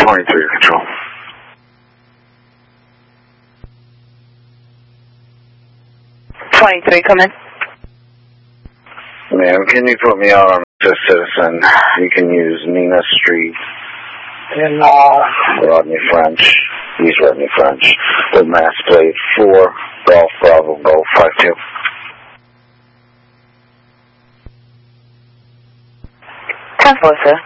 23 control. Come in. Ma'am, can you put me on to Citizen? You can use Nina Street in Rodney French, East Rodney French, with mass plate 4, Golf Bravo, Golf 52. 10-4, sir.